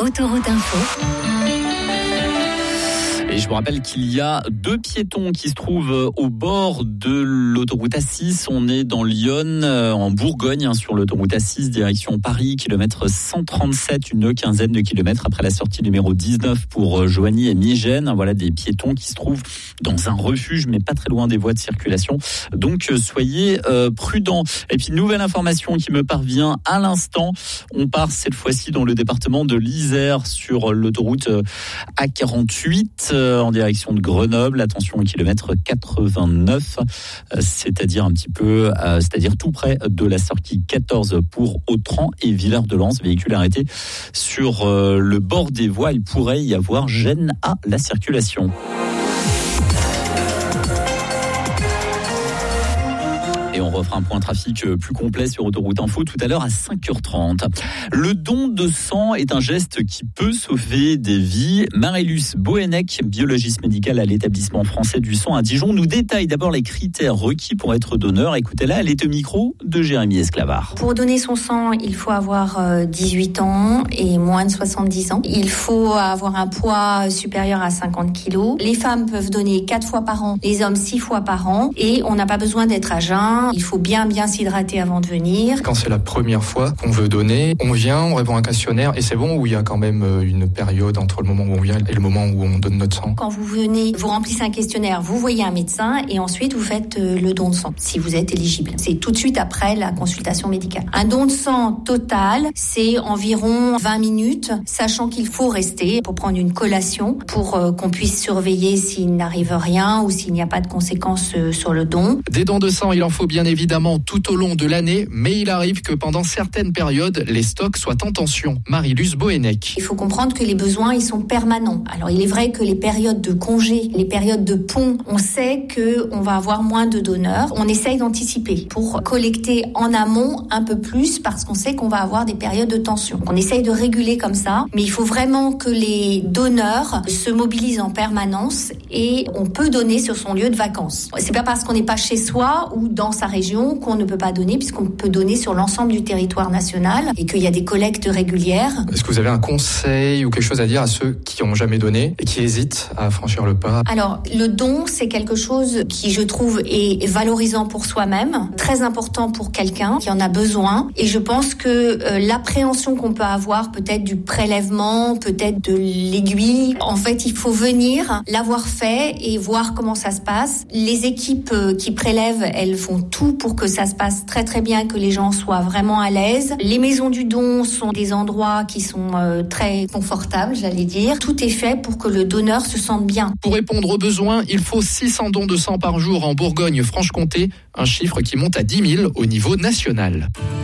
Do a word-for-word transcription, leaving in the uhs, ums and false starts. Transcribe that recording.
Autoroute Info. Et je vous rappelle qu'il y a deux piétons qui se trouvent au bord de l'autoroute A six. On est dans l'Yonne, en Bourgogne, hein, sur l'autoroute A six, direction Paris, kilomètre cent trente-sept, une quinzaine de kilomètres après la sortie numéro dix-neuf pour Joigny et Migène. Voilà des piétons qui se trouvent dans un refuge, mais pas très loin des voies de circulation. Donc soyez euh, prudents. Et puis nouvelle information qui me parvient à l'instant. On part cette fois-ci dans le département de l'Isère sur l'autoroute A quarante-huit. En direction de Grenoble, attention au kilomètre quatre-vingt-neuf, c'est-à-dire un petit peu, c'est-à-dire tout près de la sortie quatorze pour Autran et Villard-de-Lans. Véhicule arrêté sur le bord des voies, il pourrait y avoir gêne à la circulation. Et on refera un point trafic plus complet sur Autoroute Info tout à l'heure à cinq heures trente. Le don de sang est un geste qui peut sauver des vies. Marie-Luce Bohennec, biologiste médicale à l'établissement français du sang à Dijon, nous détaille d'abord les critères requis pour être donneur. Écoutez-la, elle est au micro de Jérémy Esclavard. Pour donner son sang, il faut avoir dix-huit ans et moins de soixante-dix ans. Il faut avoir un poids supérieur à cinquante kilos. Les femmes peuvent donner quatre fois par an, les hommes six fois par an. Et on n'a pas besoin d'être à jeun. Il faut bien bien s'hydrater avant de venir. Quand c'est la première fois qu'on veut donner, on vient, on répond à un questionnaire et c'est bon, ou il y a quand même une période entre le moment où on vient et le moment où on donne notre sang? Quand vous venez, vous remplissez un questionnaire, vous voyez un médecin et ensuite vous faites le don de sang, si vous êtes éligible. C'est tout de suite après la consultation médicale. Un don de sang total, c'est environ vingt minutes, sachant qu'il faut rester pour prendre une collation pour qu'on puisse surveiller s'il n'arrive rien ou s'il n'y a pas de conséquences sur le don. Des dons de sang, il en faut bien évidemment tout au long de l'année, mais il arrive que pendant certaines périodes, les stocks soient en tension. Marie-Luce Bohennec. Il faut comprendre que les besoins, ils sont permanents. Alors, il est vrai que les périodes de congé, les périodes de pont, on sait qu'on va avoir moins de donneurs. On essaye d'anticiper pour collecter en amont un peu plus parce qu'on sait qu'on va avoir des périodes de tension. On essaye de réguler comme ça, mais il faut vraiment que les donneurs se mobilisent en permanence et on peut donner sur son lieu de vacances. C'est pas parce qu'on n'est pas chez soi ou dans sa région qu'on ne peut pas donner, puisqu'on peut donner sur l'ensemble du territoire national et qu'il y a des collectes régulières. Est-ce que vous avez un conseil ou quelque chose à dire à ceux qui n'ont jamais donné et qui hésitent à franchir le pas? Alors, le don, c'est quelque chose qui, je trouve, est valorisant pour soi-même, très important pour quelqu'un qui en a besoin. Et je pense que euh, l'appréhension qu'on peut avoir, peut-être du prélèvement, peut-être de l'aiguille, en fait, il faut venir, l'avoir fait et voir comment ça se passe. Les équipes euh, qui prélèvent, elles font tout pour que ça se passe très très bien, que les gens soient vraiment à l'aise. Les maisons du don sont des endroits qui sont euh, très confortables, j'allais dire. Tout est fait pour que le donneur se sente bien. Pour répondre aux besoins, il faut six cents dons de sang par jour en Bourgogne-Franche-Comté, un chiffre qui monte à dix mille au niveau national.